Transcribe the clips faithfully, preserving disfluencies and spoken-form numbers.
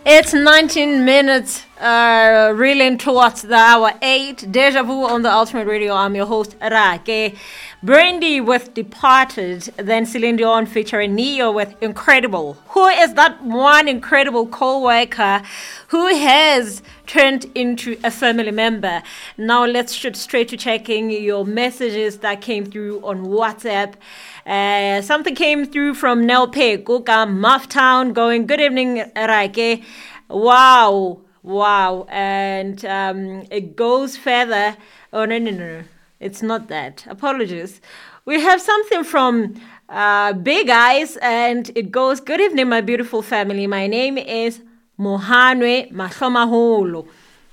It's nineteen minutes, uh, reeling towards the hour eight. Deja Vu on the Ultimate Radio. I'm your host, Rake. Brandy with Departed, then Celine Dion featuring Neo with Incredible. Who is that one incredible co-worker who has turned into a family member? Now let's shoot straight to checking your messages that came through on WhatsApp. Uh, something came through from Nelpe Kuka Mufftown going, good evening, Rake. Wow, wow. And um, it goes further. Oh, no, no, no. It's not that. Apologies. We have something from uh, Big Eyes, and it goes, good evening, my beautiful family. My name is Mohanwe Mahlomaholo.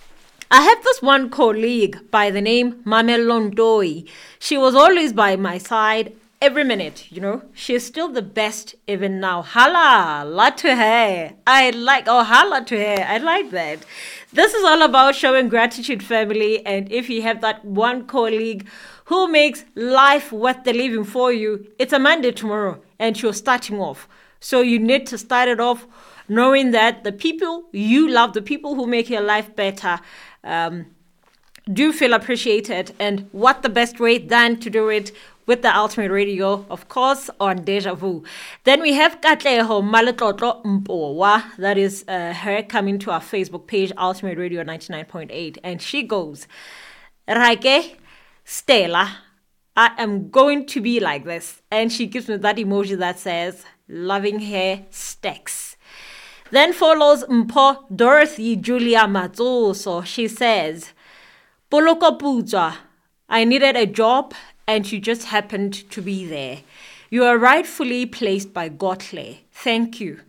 I have this one colleague by the name Mamelondoi. She was always by my side every minute, you know. She's still the best even now. Hala, la to her. I like, oh, hala to her. I like that. This is all about showing gratitude, family. And if you have that one colleague who makes life worth the living for you, it's a Monday tomorrow and you're starting off. So you need to start it off knowing that the people you love, the people who make your life better, um, do feel appreciated. And what the best way than to do it with the Ultimate Radio, of course, on Deja Vu. Then we have Katleho Maletlotlo Mpowa. That is uh, her coming to our Facebook page, Ultimate Radio ninety-nine point eight. And she goes, Rake, Stella, I am going to be like this. And she gives me that emoji that says, loving hair stacks. Then follows Mpo Dorothy Julia Matsuso. She says, Poloko Puja, I needed a job and you just happened to be there. You are rightfully placed by Gotle. Thank you.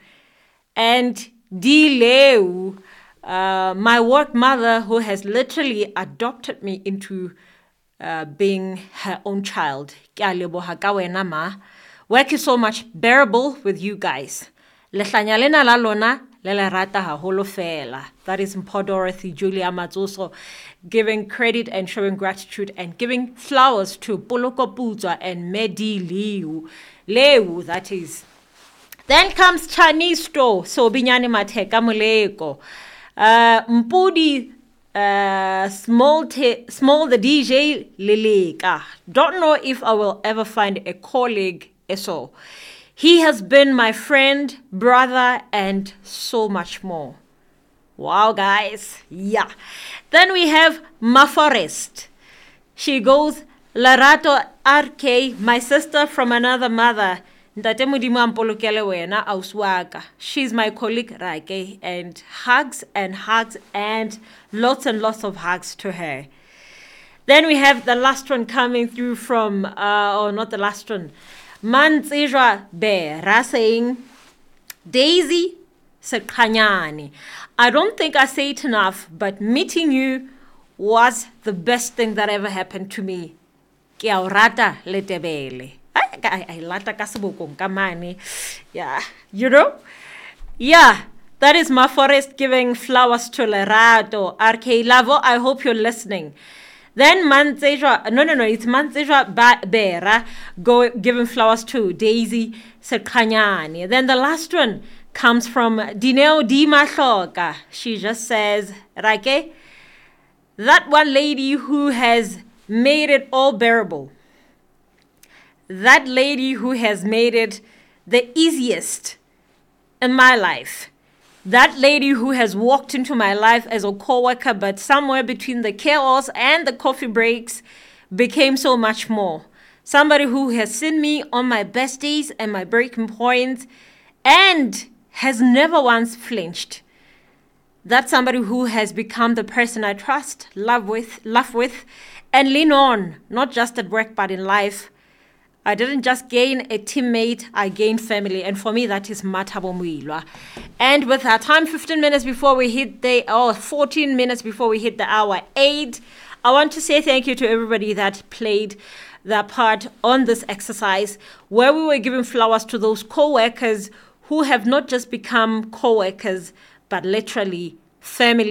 And Dileu, uh, my work mother who has literally adopted me into uh, being her own child. Work is so much bearable with you guys. Lehlanyalena la lona le le rata haholo fela. That is Mpho Dorothy Julia Matsuso giving credit and showing gratitude and giving flowers to Poloko Putswa and Medi Liu. Leu, that is. Then comes Chinese store. So Binyani Mateka Muleko. Uh, Mpudi uh, small, te- small the D J Lilika. Don't know if I will ever find a colleague so. He has been my friend, brother, and so much more. Wow, guys. Yeah. Then we have Maforest. She goes, Larato R K, my sister from another mother. She's my colleague, Rake, and hugs and hugs and lots and lots of hugs to her. Then we have the last one coming through from, uh, or not the last one, Manzira Bera saying, Daisy Sekanyani. I don't think I say it enough, but meeting you was the best thing that ever happened to me. Kia orata letebele. I lata kasabukong kamani. Yeah, you know? Yeah, that is my forest giving flowers to Lerato. R K Lavo, I hope you're listening. Then Manzejwa, no, no, no, it's Manzejwa Bera go, giving flowers to Daisy Sekanyani. Then the last one comes from Dineo Di Mahloka. She just says, Rake, that one lady who has made it all bearable. That lady who has made it the easiest in my life. That lady who has walked into my life as a co-worker, but somewhere between the chaos and the coffee breaks became so much more. Somebody who has seen me on my best days and my breaking points and has never once flinched. That's somebody who has become the person I trust, love with, laugh with, and lean on, not just at work, but in life. I didn't just gain a teammate, I gained family. And for me, that is Matabo Muilwa. And with our time, fifteen minutes before we hit the, or fourteen minutes before we hit the hour eight, I want to say thank you to everybody that played their part on this exercise, where we were giving flowers to those co-workers who have not just become co-workers, but literally family,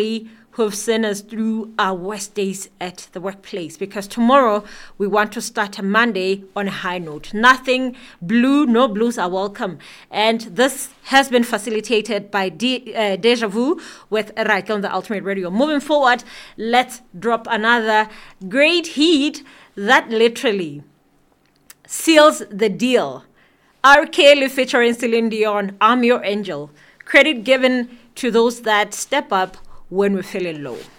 who've seen us through our worst days at the workplace, because tomorrow we want to start a Monday on a high note. Nothing blue, no blues are welcome. And this has been facilitated by De- uh, Deja Vu with Raike on the Ultimate Radio. Moving forward, let's drop another great hit that literally seals the deal. R. Kelly featuring Celine Dion, I'm Your Angel. Credit given to those that step up when we're feeling low.